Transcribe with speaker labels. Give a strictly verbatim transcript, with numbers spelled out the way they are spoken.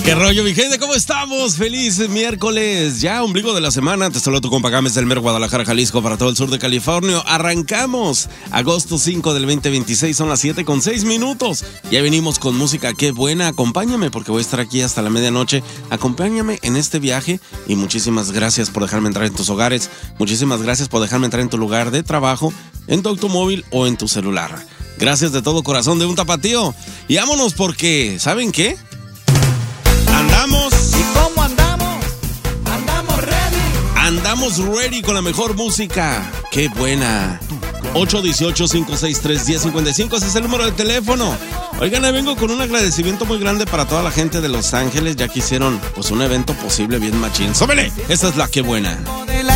Speaker 1: ¿Qué rollo, mi gente? ¿Cómo estamos? Feliz miércoles, ya ombligo de la semana. Te saludo tu compa Gámez del Mero, Guadalajara, Jalisco, para todo el sur de California. Arrancamos agosto cinco del veinte veintiséis, son las siete con seis minutos. Ya venimos con música, qué buena. Acompáñame porque voy a estar aquí hasta la medianoche. Acompáñame en este viaje y muchísimas gracias por dejarme entrar en tus hogares. Muchísimas gracias por dejarme entrar en tu lugar de trabajo, en tu automóvil o en tu celular. Gracias de todo corazón de un tapatío. Y vámonos porque, ¿saben qué? Andamos.
Speaker 2: ¿Y cómo andamos? Andamos ready.
Speaker 1: Andamos ready con la mejor música. ¡Qué buena! ocho uno ocho, cinco seis tres, uno cero cinco cinco, ese es el número de teléfono. Oigan, vengo con un agradecimiento muy grande para toda la gente de Los Ángeles, ya que hicieron pues un evento posible bien machín. ¡Súbele! Esa es la que buena.